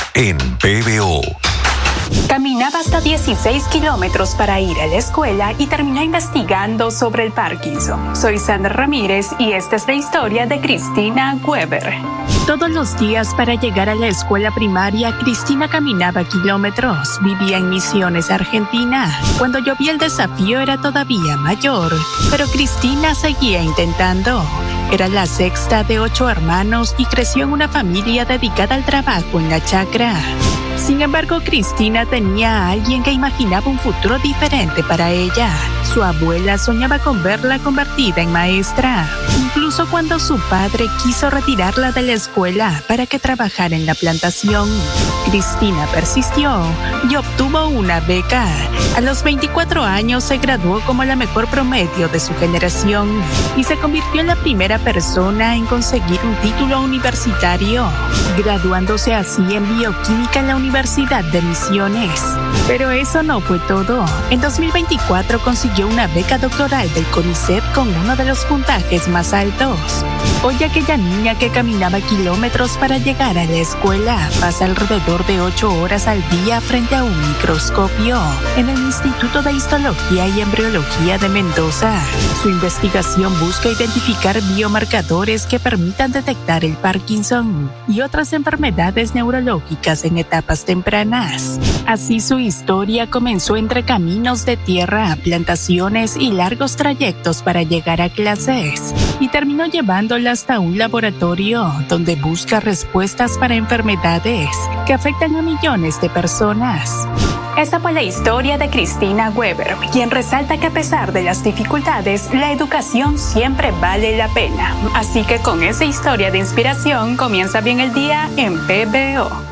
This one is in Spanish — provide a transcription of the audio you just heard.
en PBO. Caminaba hasta 16 kilómetros para ir a la escuela y terminó investigando sobre el Parkinson. Soy Sandra Ramírez y esta es la historia de Cristina Weber. Todos los días para llegar a la escuela primaria, Cristina caminaba kilómetros. Vivía en Misiones, Argentina. Cuando yo vi el desafío era todavía mayor, pero Cristina seguía intentando. Era la sexta de 8 hermanos y creció en una familia dedicada al trabajo en la chacra. Sin embargo, Cristina tenía a alguien que imaginaba un futuro diferente para ella. Su abuela soñaba con verla convertida en maestra, incluso cuando su padre quiso retirarla de la escuela para que trabajara en la plantación. Cristina persistió y obtuvo una beca. A los 24 años se graduó como la mejor promedio de su generación y se convirtió en la primera persona en conseguir un título universitario, graduándose así en bioquímica en la Universidad de Misiones. Pero eso no fue todo. En 2024 consiguió una beca doctoral del CONICET con uno de los puntajes más altos. Hoy aquella niña que caminaba kilómetros para llegar a la escuela pasa alrededor de 8 horas al día frente a un microscopio en el Instituto de Histología y Embriología de Mendoza. Su investigación busca identificar biomarcadores que permitan detectar el Parkinson y otras enfermedades neurológicas en etapas tempranas. Así su historia comenzó entre caminos de tierra, plantaciones y largos trayectos para llegar a clases, y terminó llevándola hasta un laboratorio donde busca respuestas para enfermedades que afectan a millones de personas. Esta fue la historia de Cristina Weber, quien resalta que a pesar de las dificultades, la educación siempre vale la pena. Así que con esa historia de inspiración comienza bien el día en PBO.